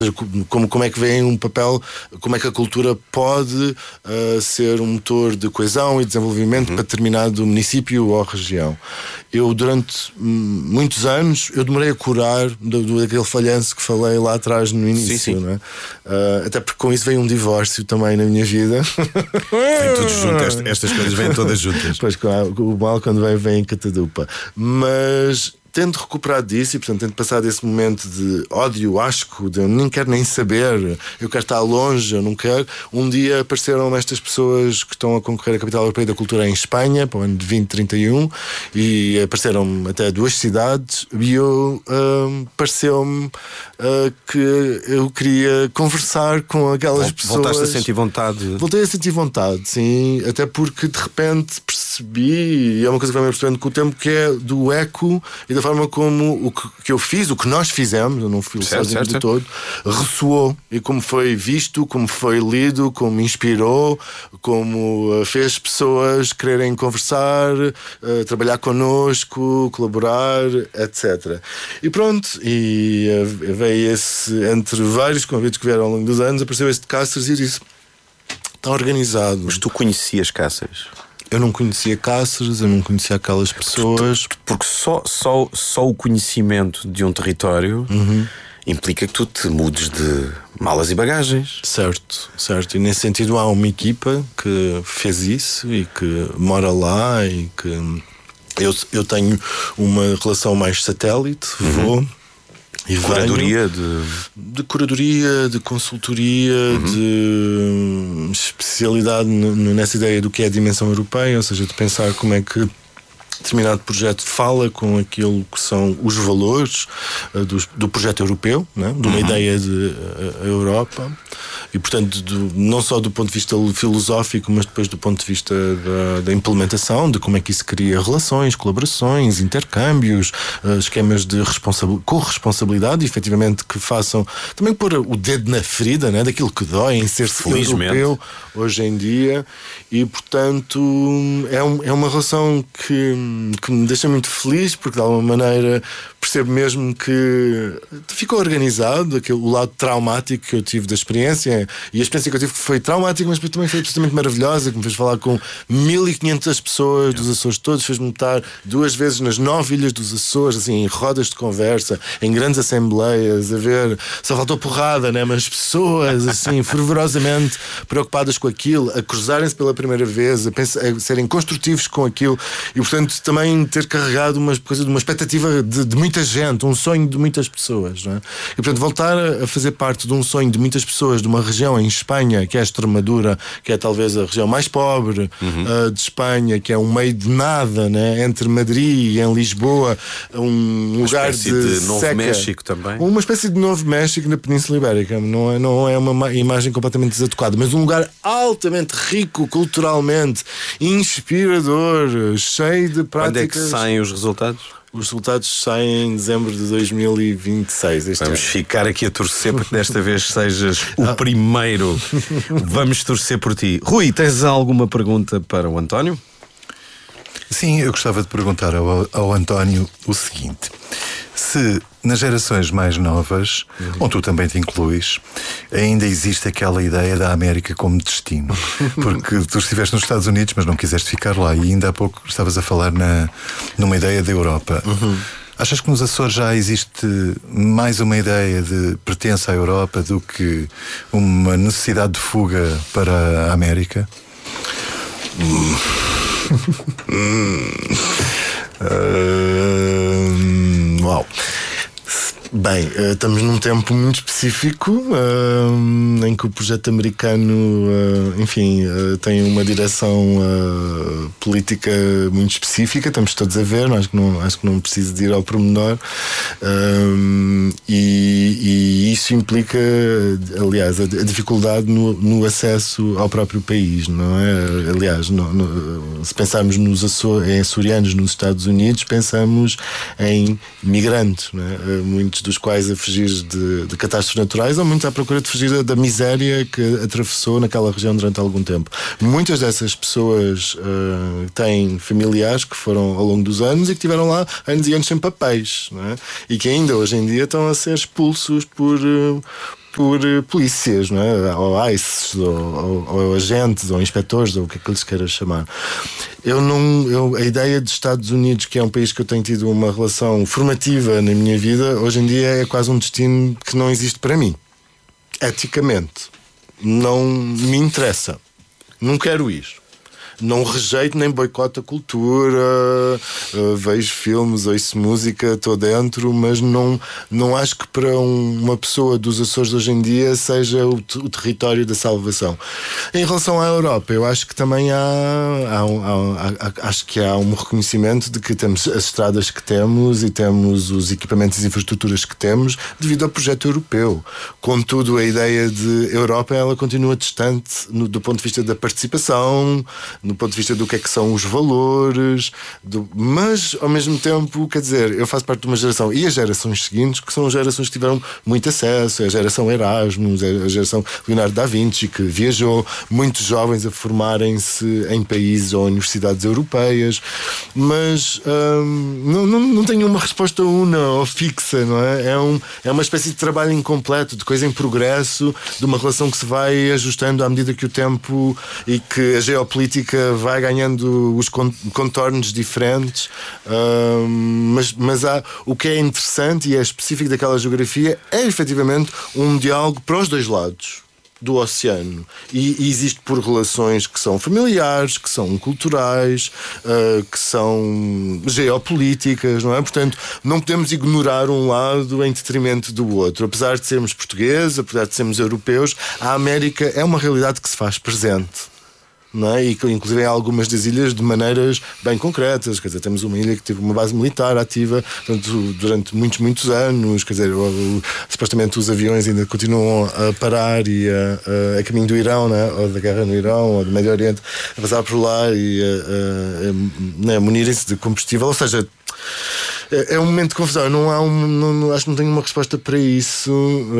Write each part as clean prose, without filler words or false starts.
Como é que vem um papel, como é que a cultura pode ser um motor de coesão e desenvolvimento para determinado município ou região. Eu, durante muitos anos, eu demorei a curar daquele falhanço que falei lá atrás no início. Sim. Não é? Até porque com isso veio um divórcio também na minha vida. Vem tudo junto, estas coisas vêm todas juntas. Pois, o mal quando vem em catadupa. Mas tendo recuperado disso e, portanto, tendo passado esse momento de ódio, asco, de eu nem quero nem saber, eu quero estar longe, eu não quero. Um dia apareceram estas pessoas que estão a concorrer à Capital Europeia da Cultura em Espanha, para o ano de 2031, e apareceram até 2 cidades, e pareceu-me que eu queria conversar com aquelas pessoas. Voltaste a sentir vontade? Voltei a sentir vontade, sim, até porque de repente percebi, e é uma coisa que vai me percebendo com o tempo, que é do eco e da forma como o que eu fiz, o que nós fizemos, eu não fui sozinho de todo, ressoou, e como foi visto, como foi lido, como inspirou, como fez pessoas quererem conversar, trabalhar connosco, colaborar, etc. E pronto, e veio esse, entre vários convites que vieram ao longo dos anos, apareceu este de Cáceres e eu disse: está organizado. Mas tu conhecias Cáceres? Eu não conhecia Cáceres, eu não conhecia aquelas pessoas. Porque só o conhecimento de um território implica que tu te mudes de malas e bagagens. Certo. E nesse sentido há uma equipa que fez isso e que mora lá e que eu tenho uma relação mais satélite, vou e curadoria de curadoria, de consultoria, de especialidade nessa ideia do que é a dimensão europeia, ou seja, de pensar como é que determinado projeto fala com aquilo que são os valores do projeto europeu, né? De uma ideia de Europa, e portanto não só do ponto de vista filosófico, mas depois do ponto de vista da implementação, de como é que isso cria relações, colaborações, intercâmbios, esquemas de corresponsabilidade, efetivamente, que façam também pôr o dedo na ferida, né? Daquilo que dói em ser europeu hoje em dia. E portanto é uma relação que me deixa muito feliz, porque de alguma maneira percebo mesmo que ficou organizado, o lado traumático que eu tive da experiência, e a experiência que eu tive foi traumática, mas também foi absolutamente maravilhosa, que me fez falar com 1500 pessoas dos Açores todos, fez-me estar 2 vezes nas 9 ilhas dos Açores, assim, em rodas de conversa, em grandes assembleias, a ver, só faltou porrada, né? Mas pessoas assim, fervorosamente preocupadas com aquilo, a cruzarem-se pela primeira vez, a serem construtivos com aquilo, e portanto também ter carregado uma coisa de uma expectativa de muita gente, um sonho de muitas pessoas, não é? E portanto voltar a fazer parte de um sonho de muitas pessoas, de uma região em Espanha, que é a Extremadura, que é talvez a região mais pobre de Espanha, que é um meio de nada, né? Entre Madrid e em Lisboa, um lugar de Novo seca. México também. Uma espécie de Novo México na Península Ibérica. Não é uma imagem completamente desadequada, mas um lugar altamente rico culturalmente, inspirador, cheio de práticas. Quando é que saem os resultados? Os resultados saem em dezembro de 2026. Vamos ficar aqui a torcer para que desta vez sejas o primeiro. Vamos torcer por ti. Rui, tens alguma pergunta para o António? Sim, eu gostava de perguntar ao António o seguinte: se nas gerações mais novas, onde tu também te incluís, ainda existe aquela ideia da América como destino. Porque tu estiveste nos Estados Unidos, mas não quiseste ficar lá, e ainda há pouco estavas a falar numa ideia da Europa. Achas que nos Açores já existe mais uma ideia de pertença à Europa do que uma necessidade de fuga para a América? Uau. Bem, estamos num tempo muito específico em que o projeto americano, enfim, tem uma direção política muito específica. Estamos todos a ver, acho que não preciso de ir ao pormenor, e isso implica, aliás, a dificuldade no acesso ao próprio país, não é? Aliás, se pensarmos em açorianos nos Estados Unidos, pensamos em migrantes, não é? Muitos dos quais a fugir de catástrofes naturais, ou muitos à procura de fugir da miséria que atravessou naquela região durante algum tempo. Muitas dessas pessoas têm familiares que foram ao longo dos anos e que tiveram lá anos e anos sem papéis, não é? E que ainda hoje em dia estão a ser expulsos por polícias, não é? Ou ICE, ou agentes, ou inspectores, ou o que é que lhes queiras chamar. A ideia dos Estados Unidos, que é um país que eu tenho tido uma relação formativa na minha vida, hoje em dia é quase um destino que não existe para mim. Eticamente. Não me interessa. Não quero ir. Não rejeito nem boicoto a cultura, vejo filmes, ouço música, estou dentro, mas não acho que para uma pessoa dos Açores hoje em dia seja o território da salvação. Em relação à Europa, eu acho que também acho que há um reconhecimento de que temos as estradas que temos e temos os equipamentos e infraestruturas que temos devido ao projeto europeu. Contudo, a ideia de Europa, ela continua distante do ponto de vista da participação, do ponto de vista do que é que são os valores, mas ao mesmo tempo, quer dizer, eu faço parte de uma geração e as gerações seguintes que são gerações que tiveram muito acesso, a geração Erasmus, a geração Leonardo da Vinci, que viajou, muitos jovens a formarem-se em países ou universidades europeias, mas não tenho uma resposta una ou fixa, não é? É uma espécie de trabalho incompleto, de coisa em progresso, de uma relação que se vai ajustando à medida que o tempo e que a geopolítica vai ganhando os contornos diferentes, mas o que é interessante e é específico daquela geografia é efetivamente um diálogo para os dois lados do oceano, e existe por relações que são familiares, que são culturais, que são geopolíticas, não é? Portanto, não podemos ignorar um lado em detrimento do outro. Apesar de sermos portugueses, apesar de sermos europeus, a América é uma realidade que se faz presente, não é? E inclusive em algumas das ilhas de maneiras bem concretas. Quer dizer, temos uma ilha que teve uma base militar ativa durante muitos anos. Quer dizer, supostamente os aviões ainda continuam a parar e a caminho do Irão, né? Ou da guerra no Irão, ou do Médio Oriente, a passar por lá e a munirem-se de combustível. Ou seja, é um momento de confusão. Acho que não tenho uma resposta para isso,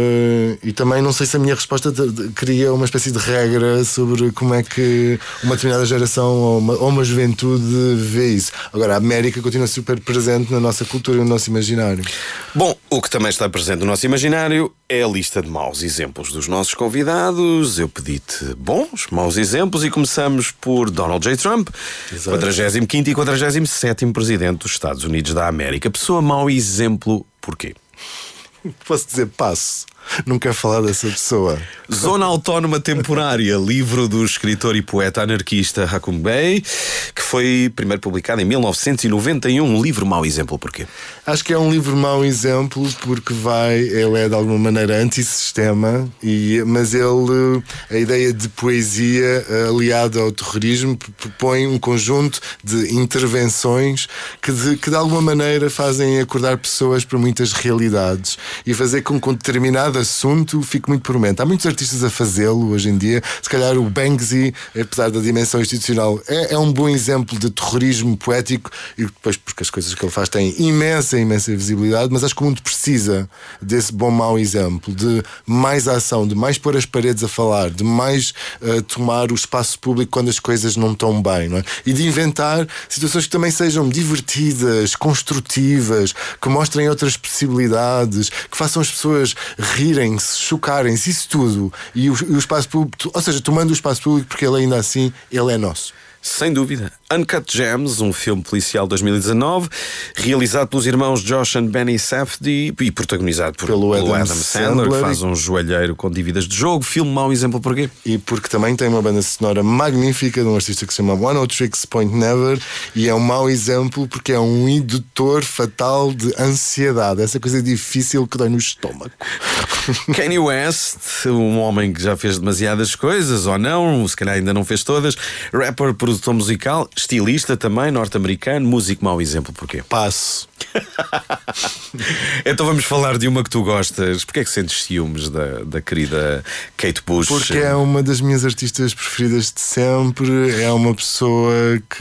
e também não sei se a minha resposta cria uma espécie de regra sobre como é que uma determinada geração ou uma juventude vê isso. Agora, a América continua super presente na nossa cultura e no nosso imaginário. Bom, o que também está presente no nosso imaginário é a lista de maus exemplos dos nossos convidados. Eu pedi-te bons, maus exemplos, e começamos por Donald J. Trump, Exato. 45º e 47º Presidente dos Estados Unidos da América. Pessoa mau exemplo, porquê? Posso dizer passo. Não quero falar dessa pessoa. Zona Autónoma Temporária, livro do escritor e poeta anarquista Hakim Bey, que foi primeiro publicado em 1991. Um livro mau exemplo, porquê? Acho que é um livro mau exemplo porque ele é de alguma maneira antissistema, mas a ideia de poesia aliada ao terrorismo propõe um conjunto de intervenções que de alguma maneira fazem acordar pessoas para muitas realidades e fazer com que um determinado assunto fique muito prominente. Há muitos artistas a fazê-lo hoje em dia. Se calhar o Banksy, apesar da dimensão institucional, é um bom exemplo de terrorismo poético, e depois porque as coisas que ele faz têm imensa visibilidade, mas acho que o mundo precisa desse bom mau exemplo, de mais ação, de mais pôr as paredes a falar, de mais tomar o espaço público quando as coisas não estão bem, não é? E de inventar situações que também sejam divertidas, construtivas, que mostrem outras possibilidades, que façam as pessoas rirem-se, chocarem-se, isso tudo. E o espaço público, ou seja, tomando o espaço público, porque ele ainda assim, ele é nosso. Sem dúvida. Uncut Gems, um filme policial de 2019, realizado pelos irmãos Josh and Benny Safdie e protagonizado pelo Adam Sandler, que faz um joalheiro com dívidas de jogo. Filme mau exemplo porquê? E porque também tem uma banda sonora magnífica de um artista que se chama One O Tricks Point Never, e é um mau exemplo porque é um indutor fatal de ansiedade, essa coisa difícil que dói no estômago. Kanye West, um homem que já fez demasiadas coisas, ou não, se calhar ainda não fez todas. Rapper, produtor musical, estilista também, norte-americano. Músico mau exemplo porquê? Passo. Então vamos falar de uma que tu gostas. Porquê é que sentes ciúmes da querida Kate Bush? Porque é uma das minhas artistas preferidas de sempre. É uma pessoa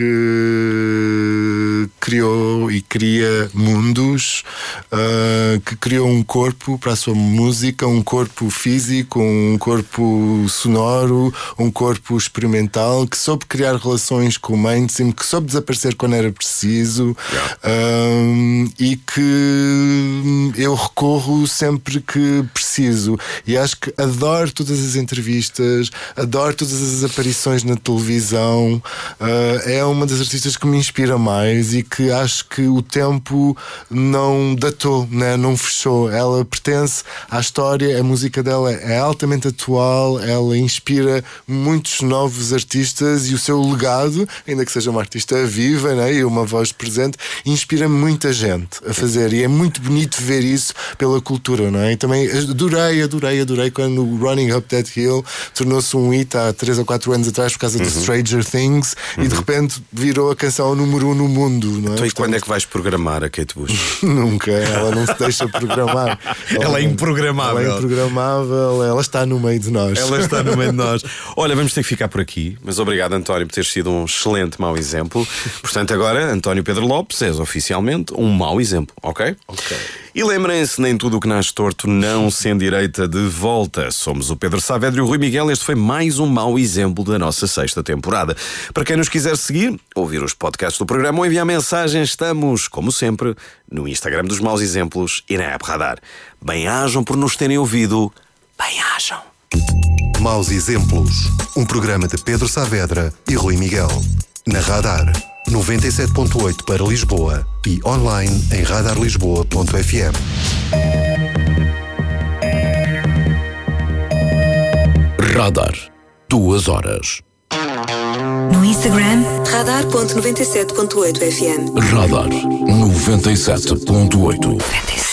que criou e cria mundos, que criou um corpo para a sua música, um corpo físico, um corpo sonoro, um corpo experimental, que soube criar relações relações com o mainstream, que soube desaparecer quando era preciso, e que eu recorro sempre que preciso. E acho que adoro todas as entrevistas, adoro todas as aparições na televisão. É uma das artistas que me inspira mais e que acho que o tempo não datou, né? Não fechou. Ela pertence à história, a música dela é altamente atual, ela inspira muitos novos artistas e o seu legado, ainda que seja uma artista viva, né? E uma voz presente, inspira muita gente a fazer, e é muito bonito ver isso pela cultura, não é? E também adorei quando o Running Up That Hill tornou-se um hit há 3 ou 4 anos atrás por causa de Stranger Things, e de repente virou a canção número 1 no mundo, não é? Então, e quando é que vais programar a Kate Bush? Nunca, ela não se deixa programar. Ela é improgramável. Ela é improgramável, ela está no meio de nós. Ela está no meio de nós. Olha, vamos ter que ficar por aqui, mas obrigado, António, por ter sido um excelente mau exemplo. Portanto, agora, António Pedro Lopes és oficialmente um mau exemplo, ok? Ok. E lembrem-se, nem tudo o que nasce torto não se endireita de volta. Somos o Pedro Saavedra e o Rui Miguel. Este foi mais um mau exemplo da nossa 6ª temporada. Para quem nos quiser seguir, ouvir os podcasts do programa ou enviar mensagens, estamos, como sempre, no Instagram dos Maus Exemplos e na App Radar. Bem-ajam por nos terem ouvido. Bem-ajam. Maus Exemplos, um programa de Pedro Saavedra e Rui Miguel. Na Radar 97.8 para Lisboa e online em radarlisboa.fm. Radar. 2 horas. No Instagram, radar.97.8 FM. Radar 97.8. 97.